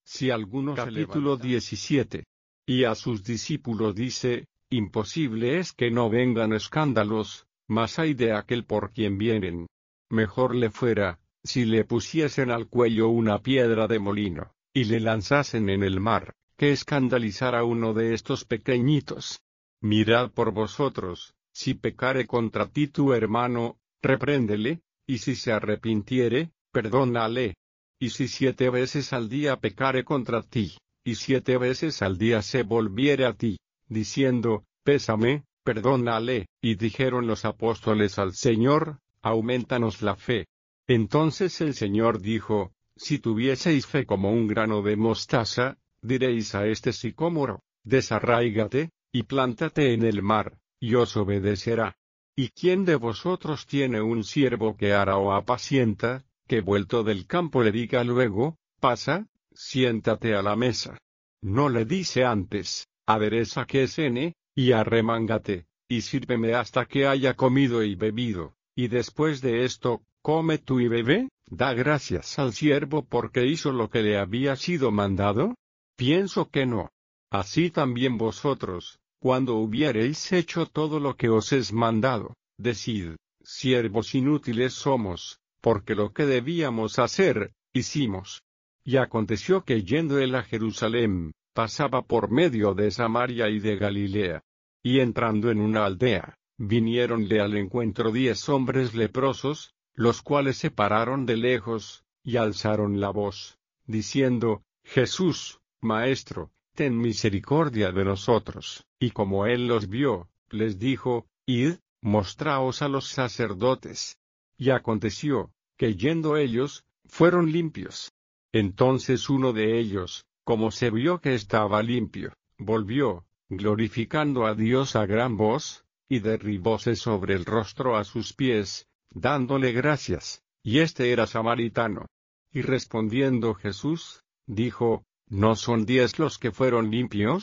Si alguno Capítulo 17. y a sus discípulos dice, imposible es que no vengan escándalos, mas hay de aquel por quien vienen. Mejor le fuera, si le pusiesen al cuello una piedra de molino, y le lanzasen en el mar, que escandalizar a uno de estos pequeñitos. Mirad por vosotros, si pecare contra ti tu hermano, repréndele, y si se arrepintiere, perdónale. Y si 7 veces al día pecare contra ti, y 7 veces al día se volviere a ti, diciendo, pésame, perdónale, y dijeron los apóstoles al Señor, aumentanos la fe. Entonces el Señor dijo, si tuvieseis fe como un grano de mostaza, diréis a este sicómoro, desarráigate, y plántate en el mar, y os obedecerá. ¿Y quién de vosotros tiene un siervo que ara o apacienta, que vuelto del campo le diga luego, pasa, siéntate a la mesa? No le dice antes, adereza que cene, y arremángate, y sírveme hasta que haya comido y bebido, y después de esto, come tú y bebe. ¿Da gracias al siervo porque hizo lo que le había sido mandado? Pienso que no. Así también vosotros, cuando hubiereis hecho todo lo que os es mandado, decid, siervos inútiles somos, porque lo que debíamos hacer, hicimos. Y aconteció que yendo él a Jerusalén, pasaba por medio de Samaria y de Galilea. Y entrando en una aldea, viniéronle al encuentro 10 hombres leprosos, los cuales se pararon de lejos, y alzaron la voz, diciendo, Jesús, Maestro, ten misericordia de nosotros. Y como él los vio, les dijo, id, mostraos a los sacerdotes. Y aconteció, que yendo ellos, fueron limpios. Entonces uno de ellos, como se vio que estaba limpio, volvió, glorificando a Dios a gran voz, y derribóse sobre el rostro a sus pies, dándole gracias, y este era samaritano. Y respondiendo Jesús, dijo, ¿no son 10 los que fueron limpios?